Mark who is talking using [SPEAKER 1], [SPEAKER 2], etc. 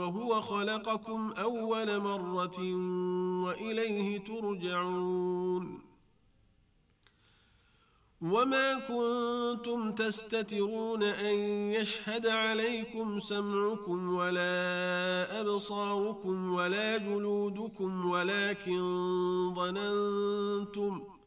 [SPEAKER 1] وهو خلقكم أول مرة وإليه ترجعون وما كنتم تستترون أن يشهد عليكم سمعكم ولا أبصاركم ولا جلودكم ولكن